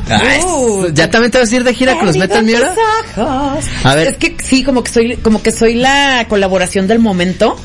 ¿Ya también te vas a ir de gira con los Metal Miura? A ver. Es que sí, como que soy la colaboración del momento.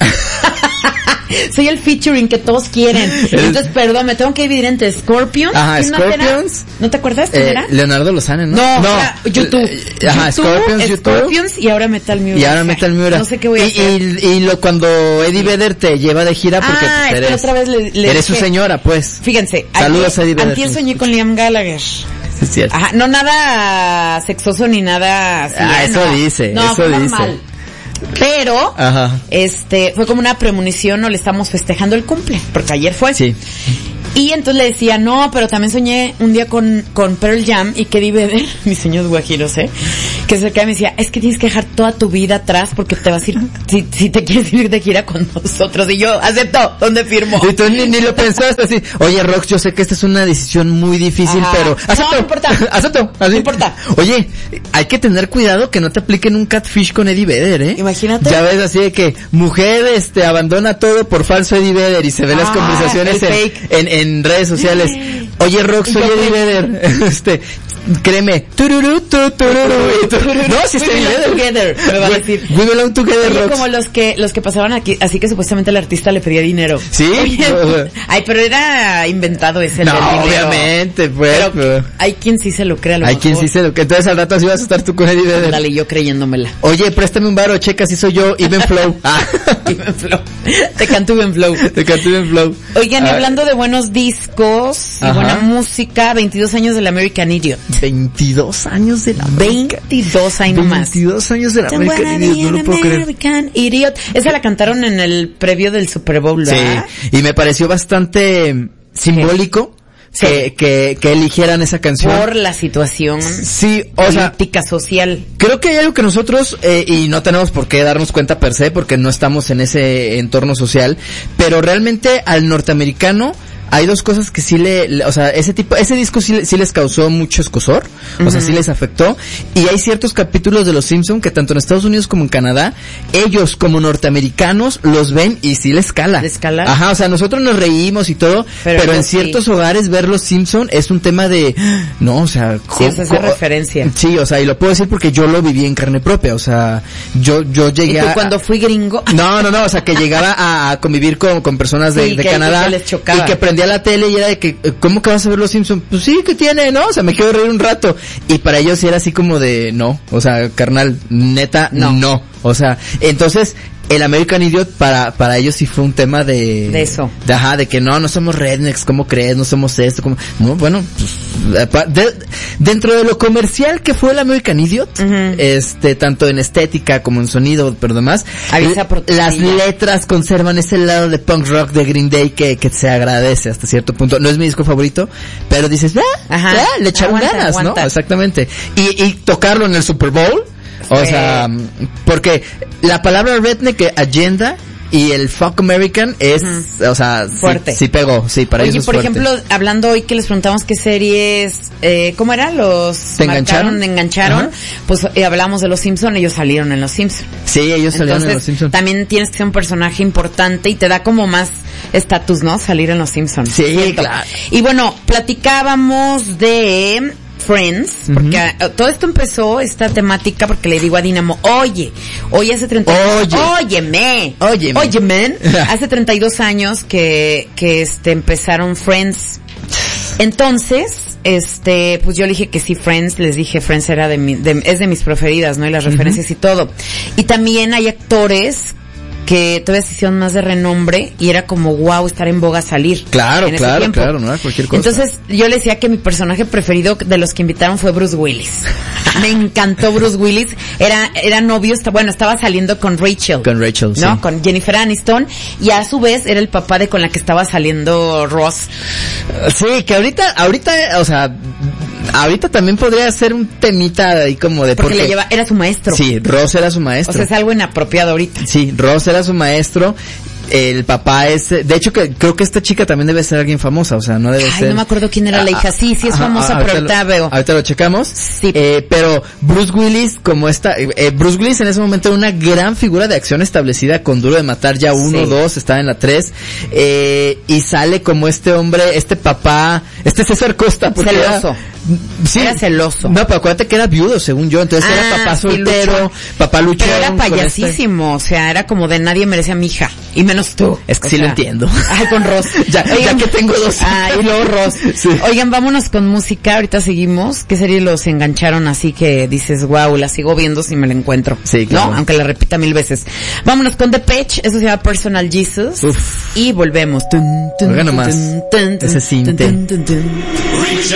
Soy el featuring que todos quieren. Entonces, perdón, me tengo que dividir entre Scorpions. Ajá, Scorpions. ¿No te acuerdas quién era? Leonardo Lozano, ¿no? No, YouTube. Ajá, Scorpions y ahora Metal Miura. No sé qué voy a hacer. Y cuando Eddie Vedder te lleva de gira porque pues otra vez le eres su señora, pues. Fíjense. Saludos a Eddie Vedder. Antier soñé con Liam Gallagher. Es cierto. Ajá, no nada sexoso ni nada así. Eso dice. Normal. Pero, fue como una premonición, o le estamos festejando el cumple, porque ayer fue. Sí. Y entonces le decía, no, pero también soñé un día con Pearl Jam y que Eddie Vedder, mis sueños guajiros, que se quedaba y me decía, es que tienes que dejar toda tu vida atrás porque te vas a ir, si te quieres ir de gira con nosotros. Y yo, acepto, ¿dónde firmo? Y tú ni lo pensaste así, oye Rox, yo sé que esta es una decisión muy difícil, pero acepto, no importa. Acepto, así. No importa. Oye, hay que tener cuidado que no te apliquen un catfish con Eddie Vedder, Imagínate. Ya ves así de que mujer abandona todo por falso Eddie Vedder y se ven las conversaciones en redes sociales. Oye Rox, soy Eddie Vedder. Créeme. No, si está together, me va a decir. We belong together, Rox. Como los que pasaban aquí, así que supuestamente el artista le pedía dinero. Sí. Ay, pero era inventado ese. No, obviamente, pues. Pero hay quien sí se lo cree, Hay quien sí se lo cree. Entonces al rato así vas a estar tú con Eddie Vedder. Dale, yo creyéndomela. Oye, préstame un varo, checa si soy yo, Even Flow. Even Flow. Te canto Even Flow. Oigan, y hablando de buenos discos y buena música, 22 años del American Idiot. 22 años de la 22 años más. 22 años de la American Idiot, no lo puedo creer. American Idiot. Esa la cantaron en el previo del Super Bowl, ¿verdad? Sí, y me pareció bastante simbólico que eligieran esa canción. Por la situación política, social. Creo que hay algo que nosotros, y no tenemos por qué darnos cuenta per se, porque no estamos en ese entorno social, pero realmente al norteamericano hay dos cosas que sí ese disco sí les causó mucho escozor, o sea, sí les afectó, y hay ciertos capítulos de Los Simpson que tanto en Estados Unidos como en Canadá, ellos como norteamericanos los ven y sí les cala. ¿Les cala? Ajá, o sea, nosotros nos reímos y todo, pero en ciertos hogares ver Los Simpson es un tema de, no, o sea, sí, esa referencia. Sí, o sea, y lo puedo decir porque yo lo viví en carne propia, o sea, yo llegué ¿Y tú cuando fui gringo? No, o sea, que llegaba a convivir con personas de Canadá, que les chocaba. Y que prendía la tele y era de que, ¿cómo que vas a ver Los Simpsons? Pues sí, ¿qué tiene? ¿No? O sea, me quiero reír un rato. Y para ellos era así como de, no, o sea, carnal, neta, no. O sea, entonces, el American Idiot para ellos sí fue un tema de eso. De que no somos rednecks, ¿cómo crees? No somos esto, ¿cómo? No, bueno, pues, dentro de lo comercial que fue el American Idiot, tanto en estética como en sonido, pero demás, las letras conservan ese lado de punk rock de Green Day que se agradece hasta cierto punto. No es mi disco favorito, pero dices, le echaron ganas, ¿no? Exactamente. Y tocarlo en el Super Bowl, o sea, porque la palabra redneck agenda y el fuck American es, o sea, fuerte. Sí pegó, sí, para ellos es fuerte. Por ejemplo, hablando hoy que les preguntamos qué series, ¿cómo era? ¿Te engancharon? Pues hablamos de Los Simpson, ellos salieron en Los Simpson. Sí, ellos salieron en Los Simpson. También tienes que ser un personaje importante y te da como más estatus, ¿no? Salir en Los Simpson. Sí, ¿cierto? Claro. Y bueno, platicábamos de Friends, porque todo esto empezó, esta temática, porque le digo a Dinamo, óyeme, hace 32 años que empezaron Friends. Entonces, pues yo le dije que sí, Friends era es de mis preferidas, ¿no? Y las referencias y todo. Y también hay actores que todavía se hicieron más de renombre y era como wow estar en boga salir. Claro, no era cualquier cosa. Entonces yo le decía que mi personaje preferido de los que invitaron fue Bruce Willis. Me encantó Bruce Willis. Era novio, estaba saliendo con Rachel. Con Rachel, ¿no? Sí. Con Jennifer Aniston, y a su vez era el papá de con la que estaba saliendo Ross. Sí, que ahorita, o sea, ahorita también podría ser un temita ahí como de porque era su maestro. Sí, Ross era su maestro. O sea, es algo inapropiado ahorita. Sí, Ross era su maestro. El papá de hecho que creo que esta chica también debe ser alguien famosa, o sea, no debe ser. No me acuerdo quién era la hija. Sí, es famosa, pero ahorita veo. Ahorita lo checamos. Sí. Pero Bruce Willis Bruce Willis en ese momento era una gran figura de acción establecida con Duro de Matar, ya 1, 2, estaba en la 3, y sale como este hombre, este papá, César Costa, porque celoso. Sí. Era celoso. No, pero acuérdate que era viudo, según yo. Entonces era papá soltero, papá luchón. Pero era payasísimo, o sea, era como de nadie merece a mi hija. Y menos tú. Es que sí, sea, lo entiendo. Ay, con Ross. ya que tengo 2 hijos. Y luego Ross. Sí. Oigan, vámonos con música. Ahorita seguimos. ¿Qué serie los engancharon así que dices, wow, la sigo viendo si me la encuentro? Sí, claro. ¿No? Aunque la repita 1000 veces. Vámonos con Depeche. Eso se llama Personal Jesus. Uf. Y volvemos. Oiga nomás. Ese cinte. Reach